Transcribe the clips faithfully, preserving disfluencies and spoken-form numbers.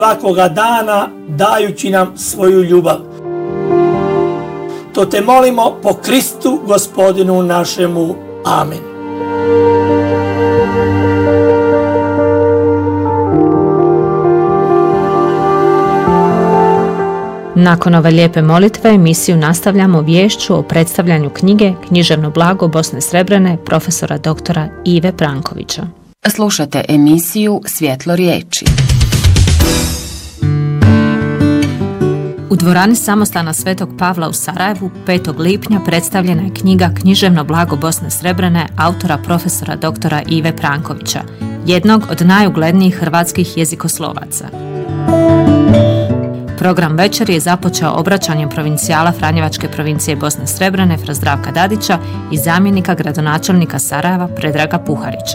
svakoga dana dajući nam svoju ljubav. To te molimo po Kristu Gospodinu našemu. Amen. Nakon ove lijepe molitve emisiju nastavljamo viješću o predstavljanju knjige Književno blago Bosne Srebrene profesora doktora Ive Prankovića. Slušate emisiju Svjetlo riječi. U dvorani samostana Svetog Pavla u Sarajevu petog lipnja predstavljena je knjiga Književno blago Bosne Srebrene autora profesora doktora Ive Prankovića, jednog od najuglednijih hrvatskih jezikoslovaca. Program večeri je započeo obraćanjem provincijala Franjevačke provincije Bosne Srebrene Fra Zdravka Dadića i zamjenika gradonačelnika Sarajeva Predraga Puharića.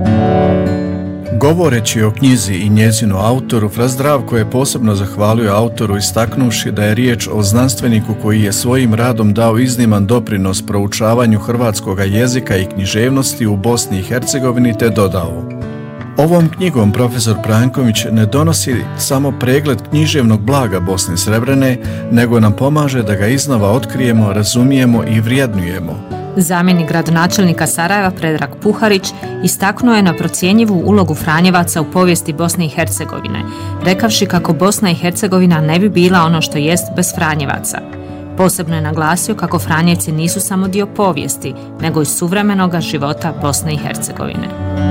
Govoreći o knjizi i njezinu autoru, Fra Zdravko je posebno zahvalio autoru istaknuvši da je riječ o znanstveniku koji je svojim radom dao izniman doprinos proučavanju hrvatskog jezika i književnosti u Bosni i Hercegovini, te dodao: ovom knjigom profesor Pranković ne donosi samo pregled književnog blaga Bosne Srebrene, nego nam pomaže da ga iznova otkrijemo, razumijemo i vrijednujemo. Zamjenik gradonačelnika Sarajeva Predrag Puharić istaknuo je na procjenjivu ulogu Franjevaca u povijesti Bosne i Hercegovine, rekavši kako Bosna i Hercegovina ne bi bila ono što jest bez Franjevaca. Posebno je naglasio kako Franjevci nisu samo dio povijesti, nego i suvremenoga života Bosne i Hercegovine.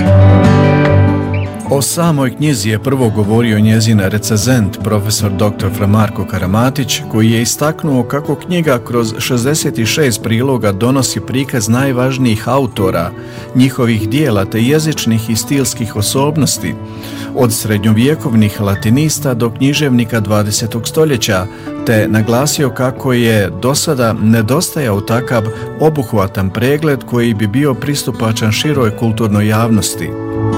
O samoj knjizi je prvo govorio njezin recenzent, profesor doktor Fra Marko Karamatić, koji je istaknuo kako knjiga kroz šezdeset šest priloga donosi prikaz najvažnijih autora, njihovih dijela te jezičnih i stilskih osobnosti, od srednjovjekovnih latinista do književnika dvadesetog stoljeća, te naglasio kako je do sada nedostajao takav obuhvatan pregled koji bi bio pristupačan široj kulturnoj javnosti.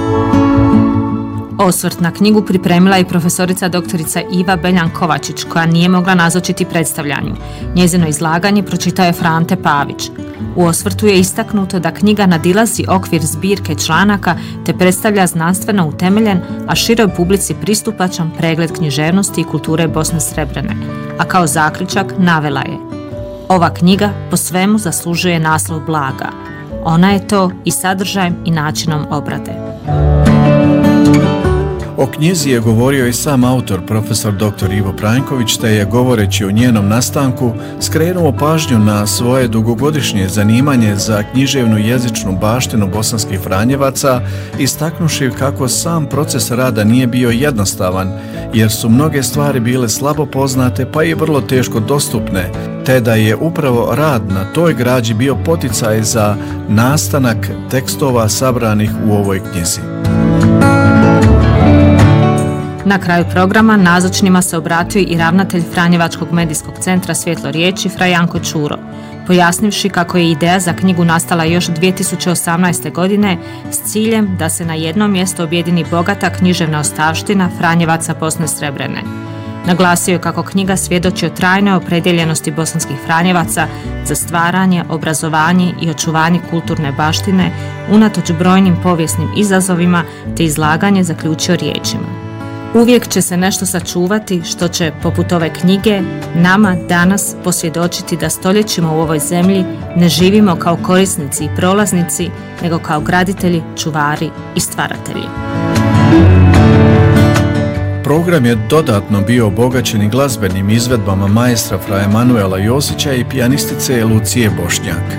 Osvrt na knjigu pripremila i profesorica doktorica Iva Beljan-Kovačić, koja nije mogla nazočiti predstavljanju. Njezino izlaganje pročitao je Frante Pavić. U osvrtu je istaknuto da knjiga nadilazi okvir zbirke članaka te predstavlja znanstveno utemeljen, a široj publici pristupačan pregled književnosti i kulture Bosne Srebrene, a kao zaključak navela je: ova knjiga po svemu zaslužuje naslov blaga. Ona je to i sadržajem i načinom obrade. O knjizi je govorio i sam autor, profesor doktor Ivo Pranković, te je, govoreći o njenom nastanku, skrenuo pažnju na svoje dugogodišnje zanimanje za književnu jezičnu baštinu bosanskih Franjevaca, istaknuši kako sam proces rada nije bio jednostavan, jer su mnoge stvari bile slabo poznate pa i vrlo teško dostupne, te da je upravo rad na toj građi bio poticaj za nastanak tekstova sabranih u ovoj knjizi. Na kraju programa nazočnima se obratio i ravnatelj Franjevačkog medijskog centra Svjetlo riječi Fra Janko Čuro, pojasnivši kako je ideja za knjigu nastala još dvije tisuće osamnaeste. godine s ciljem da se na jedno mjesto objedini bogata književna ostavština Franjevaca Bosne Srebrene. Naglasio je kako knjiga svjedoči o trajnoj opredjeljenosti bosanskih Franjevaca za stvaranje, obrazovanje i očuvanje kulturne baštine unatoč brojnim povijesnim izazovima, te izlaganje zaključio riječima: uvijek će se nešto sačuvati što će, poput ove knjige, nama danas posvjedočiti da stoljećima u ovoj zemlji ne živimo kao korisnici i prolaznici, nego kao graditelji, čuvari i stvaratelji. Program je dodatno bio obogaćen i glazbenim izvedbama maestra Fra Emanuela Josića i pijanistice Lucije Bošnjak.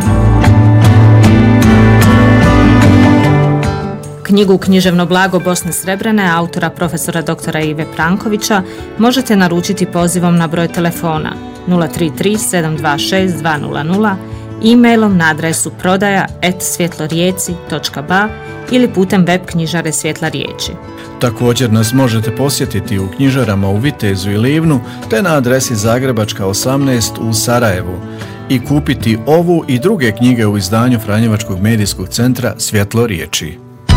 Knjigu Književno blago Bosne Srebrene autora profesora doktora Ive Prankovića možete naručiti pozivom na broj telefona nula tri tri sedam dva šest dva nula nula, e-mailom na adresu prodaja et svjetlorijeci točka ba ili putem web knjižare Svjetla riječi. Također nas možete posjetiti u knjižarama u Vitezu i Livnu, te na adresi Zagrebačka osamnaest u Sarajevu i kupiti ovu i druge knjige u izdanju Franjevačkog medijskog centra Svjetlo riječi.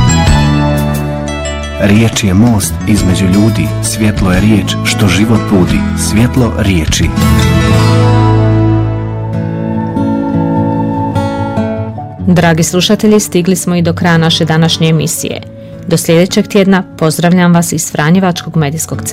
Riječ je most između ljudi, svjetlo je riječ što život budi, Svjetlo riječi. Dragi slušatelji, stigli smo i do kraja naše današnje emisije. Do sljedećeg tjedna pozdravljam vas iz Franjevačkog medijskog centra.